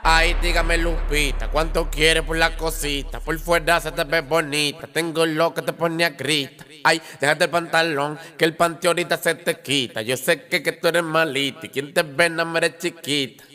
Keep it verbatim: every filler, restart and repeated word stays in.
Ay, dígame Lupita, ¿cuánto quieres por la cosita? Por fuera se te ve bonita, tengo lo que te pone a grita. Ay, déjate el pantalón, que el panty ahorita se te quita. Yo sé que, que tú eres malita y quien te ve no me eres chiquita.